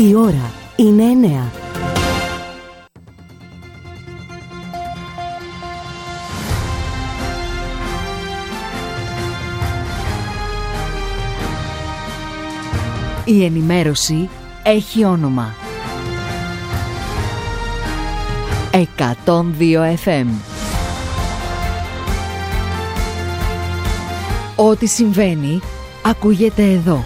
Η ώρα είναι 9. Η ενημέρωση έχει όνομα. 102 FM. Ό,τι συμβαίνει, ακούγεται εδώ.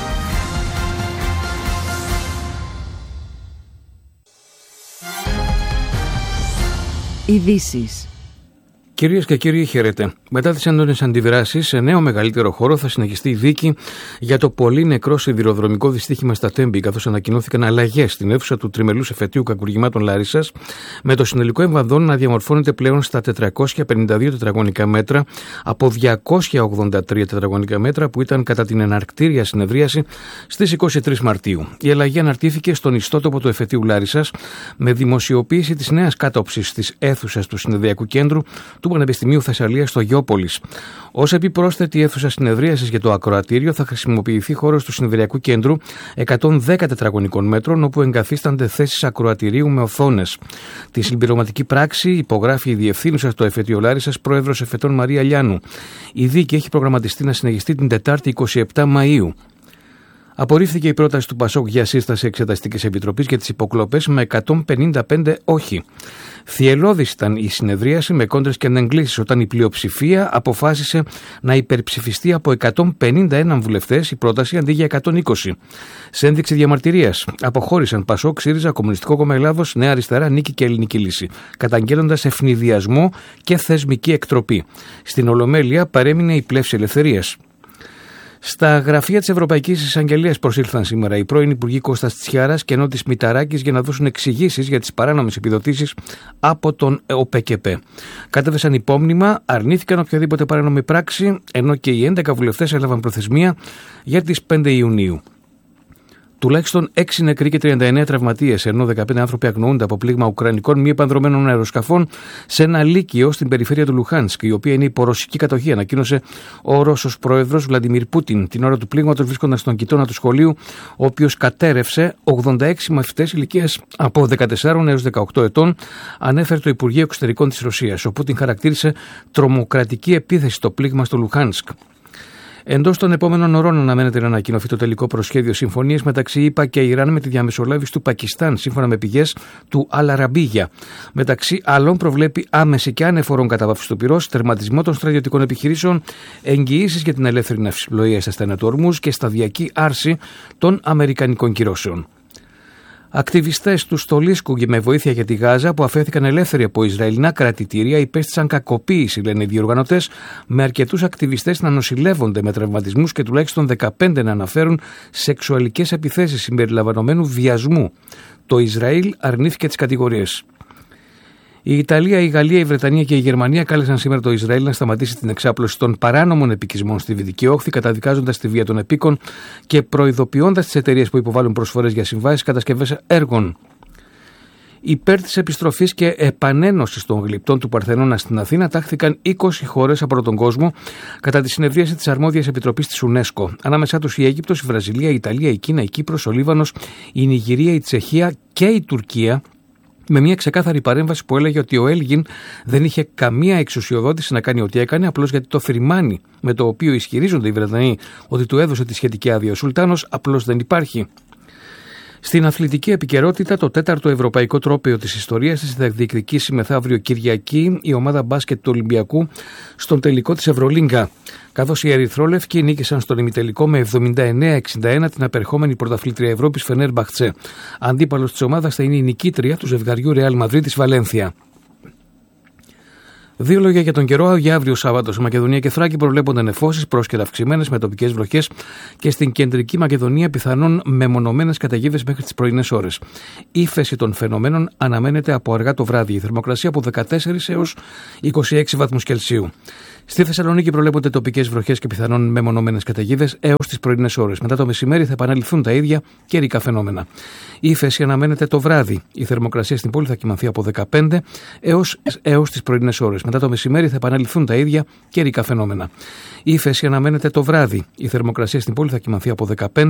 Ειδήσεις. Κυρίες και κύριοι, χαίρετε. Μετά τις έντονες αντιδράσεις, σε νέο μεγαλύτερο χώρο θα συνεχιστεί η δίκη για το πολύ νεκρό σιδηροδρομικό δυστύχημα στα Τέμπη, καθώς ανακοινώθηκαν αλλαγές στην αίθουσα του τριμελούς εφετείου κακουργημάτων Λάρισσας, με το συνολικό εμβαδόν να διαμορφώνεται πλέον στα 452 τετραγωνικά μέτρα από 283 τετραγωνικά μέτρα που ήταν κατά την εναρκτήρια συνεδρίαση στις 23 Μαρτίου. Η αλλαγή αναρτήθηκε στον ιστότοπο του εφετείου Λάρισσας με δημοσιοποίηση της νέας κάτοψης της αίθουσας του συνεδριακού κέντρου του Πανεπιστημίου Θεσσαλίας στο Γιώπολης. Ως επιπρόσθετη αίθουσα συνεδρίασης για το ακροατήριο θα χρησιμοποιηθεί χώρος του συνεδριακού κέντρου 110 τετραγωνικών μέτρων, όπου εγκαθίστανται θέσεις ακροατηρίου με οθόνες. Τη συμπληρωματική πράξη υπογράφει η διευθύνουσα στο εφετείο Λάρισσας, πρόεδρος εφετών Μαρία Λιάνου. Η δίκη έχει προγραμματιστεί να συνεχιστεί την Τετάρτη 27 Μαΐου. Απορρίφθηκε η πρόταση του ΠΑΣΟΚ για σύσταση Εξεταστικής Επιτροπής για τις υποκλοπές με 155 όχι. Θυελλώδης ήταν η συνεδρίαση με κόντρες και ανεγκλήσεις, όταν η πλειοψηφία αποφάσισε να υπερψηφιστεί από 151 βουλευτές η πρόταση αντί για 120. Σε ένδειξη διαμαρτυρίας αποχώρησαν ΠΑΣΟΚ, ΣΥΡΙΖΑ, Κομμουνιστικό Κόμμα Ελλάδος, Νέα Αριστερά, Νίκη και Ελληνική Λύση, καταγγέλλοντας ευνηδιασμό και θεσμική εκτροπή. Στην Ολομέλεια παρέμεινε η πλεύση ελευθερίας. Στα γραφεία της Ευρωπαϊκής Εισαγγελίας προσήλθαν σήμερα οι πρώην Υπουργοί Κώστας Τσιάρας και Νότης Μηταράκης για να δώσουν εξηγήσεις για τις παράνομες επιδοτήσεις από τον ΟΠΚΠ. Κατέθεσαν υπόμνημα, αρνήθηκαν οποιαδήποτε παράνομη πράξη, ενώ και οι 11 βουλευτές έλαβαν προθεσμία για τις 5 Ιουνίου. Τουλάχιστον 6 νεκροί και 39 τραυματίες, ενώ 15 άνθρωποι αγνοούνται από πλήγμα ουκρανικών μη επανδρομένων αεροσκαφών σε ένα λύκειο στην περιφέρεια του Λουχάνσκ, η οποία είναι υπό ρωσική κατοχή, ανακοίνωσε ο Ρώσος πρόεδρος Βλαντιμίρ Πούτιν. Την ώρα του πλήγματος βρίσκονταν στον κοιτώνα του σχολείου, ο οποίος κατέρευσε 86 μαθητές ηλικίας από 14 έως 18 ετών, ανέφερε το Υπουργείο Εξωτερικών της Ρωσίας. Ο Πούτιν χαρακτήρισε τρομοκρατική επίθεση το πλήγμα στο Λουχάνσκ. Εντός των επόμενων ωρών αναμένεται να ανακοινωθεί το τελικό προσχέδιο συμφωνίας μεταξύ ΗΠΑ και Ιράν με τη διαμεσολάβηση του Πακιστάν, σύμφωνα με πηγές του Αλ-Αραμπίγια. Μεταξύ άλλων, προβλέπει άμεση και ανεφορών καταβάφιση του πυρός, τερματισμό των στρατιωτικών επιχειρήσεων, εγγυήσεις για την ελεύθερη ναυσιπλοεία στα στενά του Ορμούζ και σταδιακή άρση των αμερικανικών κυρώσεων. Ακτιβιστές του Στολίσκου και με βοήθεια για τη Γάζα, που αφέθηκαν ελεύθεροι από Ισραηλινά κρατητήρια, υπέστησαν κακοποίηση, λένε οι διοργανωτές, με αρκετούς ακτιβιστές να νοσηλεύονται με τραυματισμούς και τουλάχιστον 15 να αναφέρουν σεξουαλικές επιθέσεις συμπεριλαμβανομένου βιασμού. Το Ισραήλ αρνήθηκε τις κατηγορίες. Η Ιταλία, η Γαλλία, η Βρετανία και η Γερμανία κάλεσαν σήμερα το Ισραήλ να σταματήσει την εξάπλωση των παράνομων επικισμών στη Δυτική Όχθη, καταδικάζοντας τη βία των επίκων και προειδοποιώντας τις εταιρείες που υποβάλλουν προσφορές για συμβάσεις κατασκευές έργων. Υπέρ της επιστροφής και επανένωσης των γλυπτών του Παρθενώνα στην Αθήνα τάχθηκαν 20 χώρες από τον κόσμο κατά τη συνεδρίαση της Αρμόδιας Επιτροπής της UNESCO. Ανάμεσά τους η Αίγυπτος, η Βραζιλία, η Ιταλία, η Κίνα, η Κύπρος, ο Λίβανος, η Νιγηρία, η Τσεχία και η Τουρκία, με μια ξεκάθαρη παρέμβαση που έλεγε ότι ο Έλγιν δεν είχε καμία εξουσιοδότηση να κάνει ό,τι έκανε, απλώς γιατί το φριμάνι με το οποίο ισχυρίζονται οι Βρετανοί ότι του έδωσε τη σχετική άδεια ο Σουλτάνος απλώς δεν υπάρχει. Στην αθλητική επικαιρότητα, το 4ο Ευρωπαϊκό Τρόπαιο της ιστορίας της θα διεκδικήσει μεθαύριο Κυριακή η ομάδα μπάσκετ του Ολυμπιακού στον τελικό της Ευρωλίγκα, καθώς οι ερυθρόλευκοι νίκησαν στον ημιτελικό με 79-61 την απερχόμενη πρωταθλήτρια Ευρώπης Φενέρμπαχτσε. Αντίπαλος της ομάδας θα είναι η νικήτρια του ζευγαριού Ρεάλ Μαδρίτης Βαλένθια. Δύο λόγια για τον καιρό. Για αύριο Σάββατο σε Μακεδονία και Θράκη προβλέπονται νεφώσεις πρόσκαιρα αυξημένες με τοπικές βροχές και στην κεντρική Μακεδονία πιθανόν μεμονωμένες καταιγίδες μέχρι τις πρωινές ώρες. Ύφεση των φαινομένων αναμένεται από αργά το βράδυ. Η θερμοκρασία από 14 έως 26 βαθμούς Κελσίου. Στη Θεσσαλονίκη προβλέπονται τοπικές βροχές και πιθανόν μεμονωμένες καταιγίδες έως τις πρωινές ώρες. Μετά το μεσημέρι θα επαναληφθούν τα ίδια καιρικά φαινόμενα. Η ύφεση αναμένεται το βράδυ. Η θερμοκρασία στην πόλη θα κυμανθεί από 15 έως τις πρωινές ώρες. Μετά το μεσημέρι θα επαναληφθούν τα ίδια καιρικά φαινόμενα. Η ύφεση αναμένεται το βράδυ. Η θερμοκρασία στην πόλη θα κυμανθεί από 15